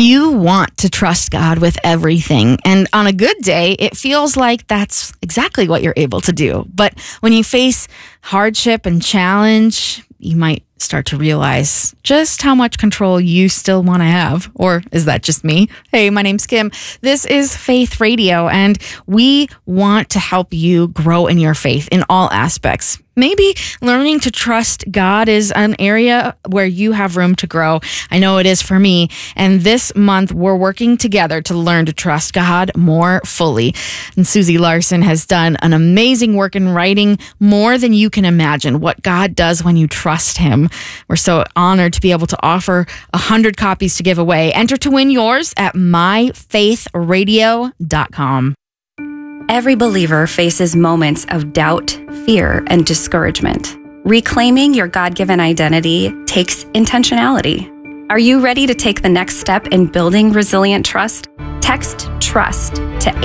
You want to trust God with everything. And on a good day, it feels like that's exactly what you're able to do. But when you face hardship and challenge, you might start to realize just how much control you still want to have. Or is that just me? Hey, my name's Kim. This is Faith Radio, and we want to help you grow in your faith in all aspects. Maybe learning to trust God is an area where you have room to grow. I know it is for me. And this month, we're working together to learn to trust God more fully. And Susie Larson has done an amazing work in writing more than you can imagine what God does when you trust Him. We're so honored to be able to offer 100 copies to give away. Enter to win yours at myfaithradio.com. Every believer faces moments of doubt, fear, and discouragement. Reclaiming your God-given identity takes intentionality. Are you ready to take the next step in building resilient trust? Text TRUST to